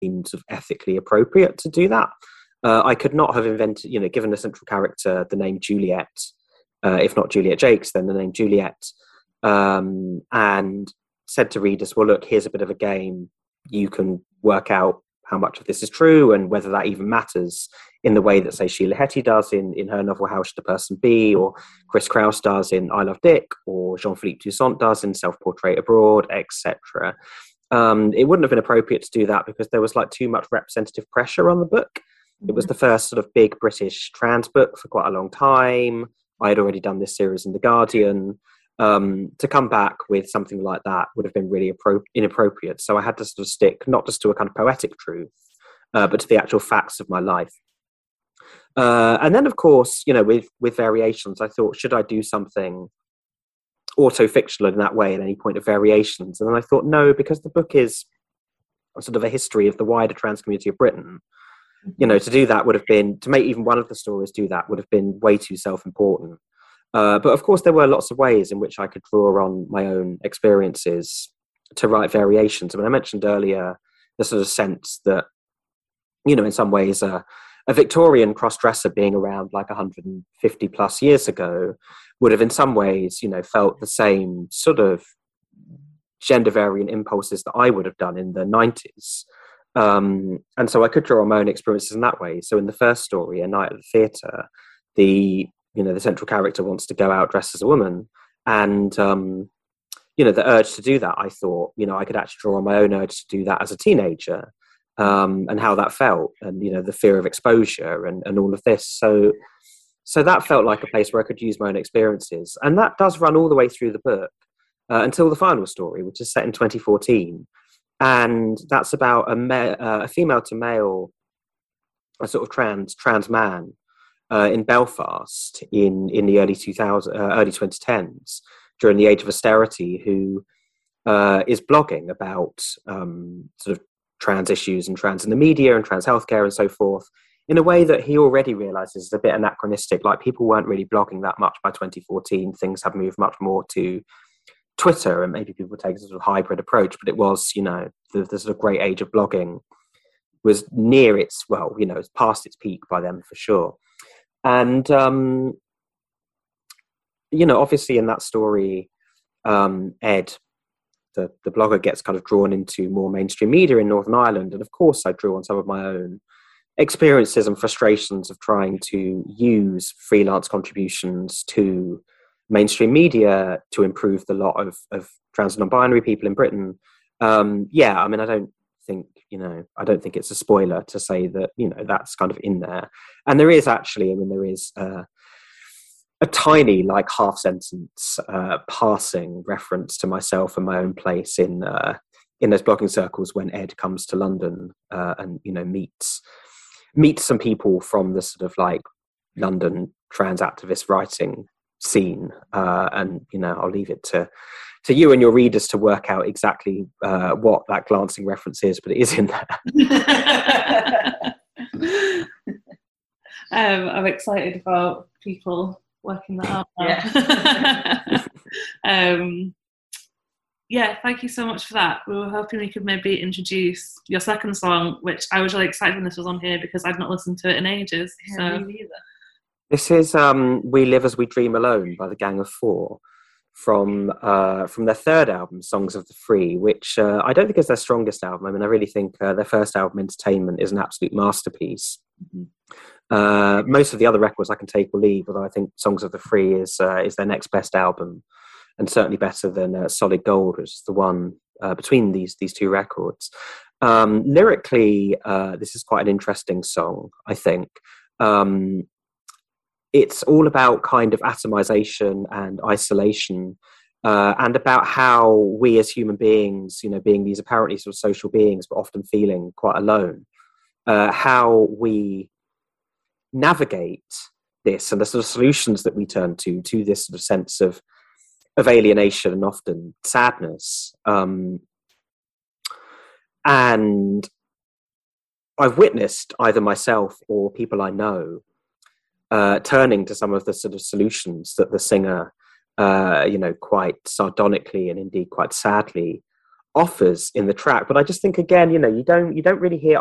sort of ethically appropriate to do that. I could not have invented, given a central character the name Juliet, if not Juliet Jakes, then the name Juliet, and said to readers, well, look, here's a bit of a game. You can work out how much of this is true and whether that even matters in the way that, say, Sheila Heti does in her novel How Should a Person Be, or Chris Kraus does in I Love Dick, or Jean-Philippe Toussaint does in Self-Portrait Abroad, etc. It wouldn't have been appropriate to do that because there was too much representative pressure on the book. It was the first sort of big British trans book for quite a long time. I had already done this series in The Guardian. To come back with something like that would have been really inappropriate. So I had to sort of stick not just to a kind of poetic truth, but to the actual facts of my life. And then, of course, with variations, I thought, should I do something auto-fictional in that way at any point of variations? And then I thought, no, because the book is sort of a history of the wider trans community of Britain. To do that would have been, to make even one of the stories do that would have been way too self-important. But of course, there were lots of ways in which I could draw on my own experiences to write variations. I mean, I mentioned earlier the sort of sense that, in some ways, a Victorian cross-dresser being around 150 plus years ago would have in some ways, felt the same sort of gender variant impulses that I would have done in the 90s. And so I could draw on my own experiences in that way. So in the first story, A Night at the Theatre, the central character wants to go out dressed as a woman. And, the urge to do that, I thought, I could actually draw on my own urge to do that as a teenager, and how that felt, and, the fear of exposure and all of this. So that felt like a place where I could use my own experiences. And that does run all the way through the book until the final story, which is set in 2014. And that's about a female to male, a sort of trans man, in Belfast in the early 2010s, during the age of austerity, who is blogging about sort of trans issues and trans in the media and trans healthcare and so forth, in a way that he already realizes is a bit anachronistic. People weren't really blogging that much by 2014. Things have moved much more to Twitter, and maybe people take a sort of hybrid approach, but it was, the sort of great age of blogging was near its, it's past its peak by then for sure. And, obviously in that story, Ed, the blogger, gets kind of drawn into more mainstream media in Northern Ireland. And of course, I drew on some of my own experiences and frustrations of trying to use freelance contributions to mainstream media to improve the lot of trans and non-binary people in Britain. I mean, I don't think it's a spoiler to say that, that's kind of in there. And there is actually, there is a tiny, half sentence passing reference to myself and my own place in those blogging circles when Ed comes to London and, meets some people from the sort of London trans activist writing scene. And, I'll leave it to you and your readers to work out exactly what that glancing reference is, but it is in there. I'm excited about people working that out now. Yeah. Thank you so much for that. We were hoping we could maybe introduce your second song, which I was really excited when this was on here because I'd not listened to it in ages. Yeah, me neither. This is We Live As We Dream Alone by the Gang of Four from their third album, Songs of the Free, which I don't think is their strongest album. I really think their first album, Entertainment, is an absolute masterpiece. Mm-hmm. Most of the other records I can take or leave, although I think Songs of the Free is their next best album, and certainly better than Solid Gold, which is the one between these two records. Lyrically, this is quite an interesting song, I think. It's all about kind of atomization and isolation, and about how we as human beings, being these apparently sort of social beings, but often feeling quite alone, how we navigate this and the sort of solutions that we turn to this sort of sense of alienation and often sadness. And I've witnessed either myself or people I know turning to some of the sort of solutions that the singer, quite sardonically and indeed quite sadly offers in the track. But I just think, again, you know, you don't really hear